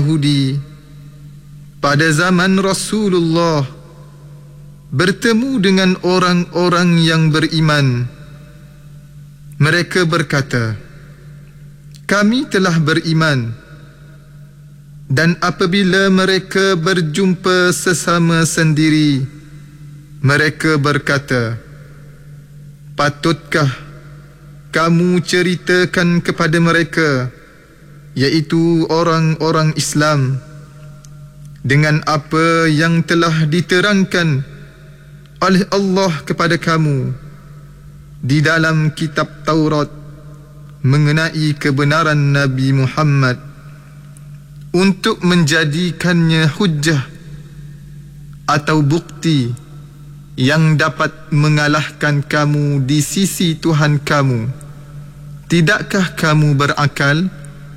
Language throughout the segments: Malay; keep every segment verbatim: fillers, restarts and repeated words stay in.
Yahudi pada zaman Rasulullah bertemu dengan orang-orang yang beriman. Mereka berkata, kami telah beriman. Dan apabila mereka berjumpa sesama sendiri, mereka berkata, patutkah kamu ceritakan kepada mereka, iaitu orang-orang Islam, dengan apa yang telah diterangkan oleh Allah kepada kamu di dalam kitab Taurat mengenai kebenaran Nabi Muhammad, untuk menjadikannya hujjah atau bukti yang dapat mengalahkan kamu di sisi Tuhan kamu. Tidakkah kamu berakal?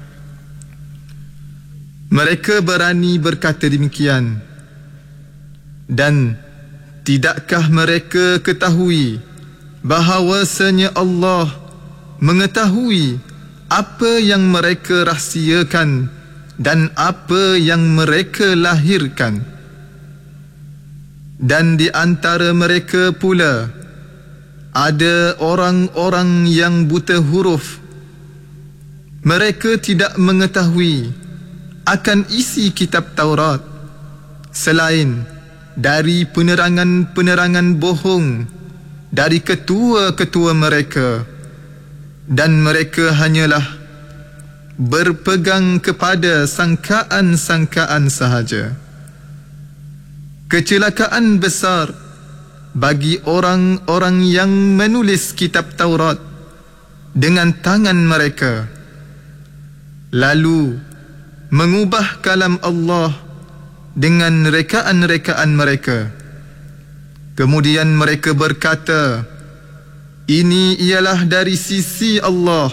Mereka berani berkata demikian. Dan tidakkah mereka ketahui bahawasanya Allah mengetahui apa yang mereka rahsiakan dan apa yang mereka lahirkan. Dan di antara mereka pula ada orang-orang yang buta huruf. Mereka tidak mengetahui akan isi kitab Taurat selain dari penerangan-penerangan bohong dari ketua-ketua mereka, dan mereka hanyalah berpegang kepada sangkaan-sangkaan sahaja. Kecelakaan besar bagi orang-orang yang menulis kitab Taurat dengan tangan mereka, lalu mengubah kalam Allah dengan rekaan-rekaan mereka. Kemudian mereka berkata, ini ialah dari sisi Allah,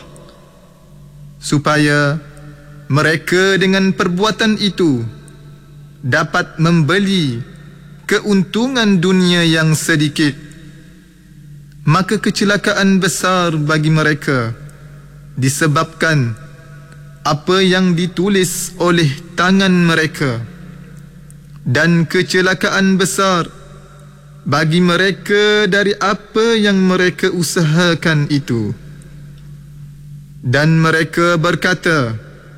supaya mereka dengan perbuatan itu dapat membeli keuntungan dunia yang sedikit. Maka kecelakaan besar bagi mereka disebabkan apa yang ditulis oleh tangan mereka, dan kecelakaan besar bagi mereka dari apa yang mereka usahakan itu. Dan mereka berkata,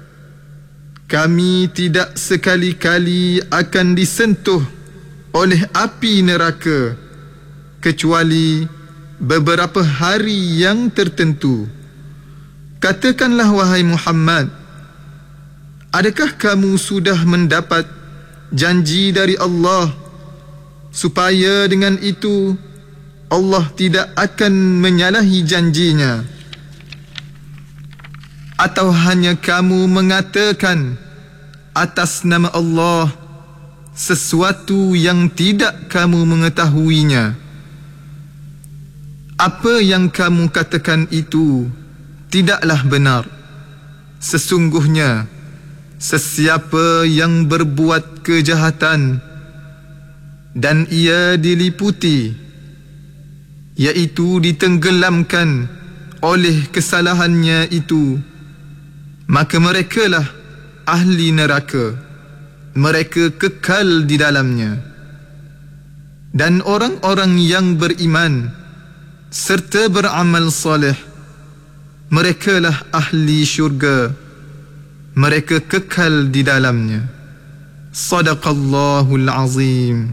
kami tidak sekali-kali akan disentuh oleh api neraka kecuali beberapa hari yang tertentu. Katakanlah wahai Muhammad, adakah kamu sudah mendapat janji dari Allah supaya dengan itu Allah tidak akan menyalahi janjinya? Atau hanya kamu mengatakan atas nama Allah sesuatu yang tidak kamu mengetahuinya? Apa yang kamu katakan itu tidaklah benar. Sesungguhnya sesiapa yang berbuat kejahatan dan ia diliputi, iaitu ditenggelamkan oleh kesalahannya itu, maka merekalah ahli neraka, mereka kekal di dalamnya. Dan orang-orang yang beriman serta beramal soleh, merekalah ahli syurga, mereka kekal di dalamnya. Sadaqallahul Azim.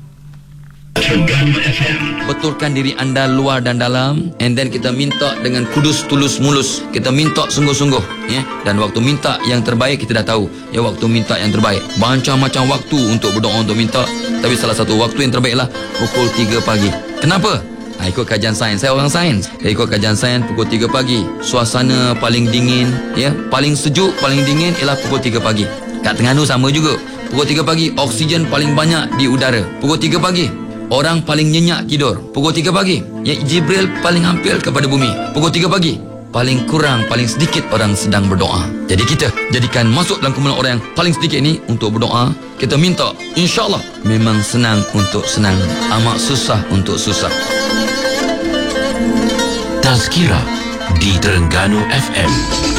Betulkan diri anda luar dan dalam, and then kita minta dengan kudus, tulus, mulus. Kita minta sungguh-sungguh, ya. Dan waktu minta yang terbaik kita dah tahu, ya, waktu minta yang terbaik. Macam-macam waktu untuk berdoa, untuk minta, tapi salah satu waktu yang terbaiklah pukul tiga pagi. Kenapa? Ha, ikut kajian sains. Saya orang sains. Saya ikut kajian sains pukul tiga pagi. Suasana paling dingin, ya, paling sejuk, paling dingin ialah pukul tiga pagi. Kat Terengganu sama juga. Pukul tiga pagi oksigen paling banyak di udara. Pukul tiga pagi orang paling nyenyak tidur. Pukul tiga pagi, ya, Jibril paling hampir kepada bumi. Pukul tiga pagi, paling kurang, paling sedikit orang sedang berdoa. Jadi kita jadikan masuk dalam kumpulan orang yang paling sedikit ini untuk berdoa. Kita minta, insyaAllah memang senang untuk senang, amat susah untuk susah. Tazkirah di Terengganu F M.